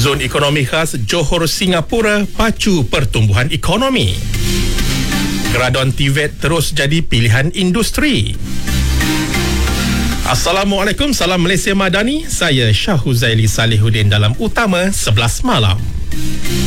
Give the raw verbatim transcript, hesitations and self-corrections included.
Zon ekonomi khas Johor Singapura pacu pertumbuhan ekonomi. Gradon T V E T terus jadi pilihan industri. Assalamualaikum, salam Malaysia Madani. Saya Syah Huzaili Salihuddin dalam Utama sebelas Malam.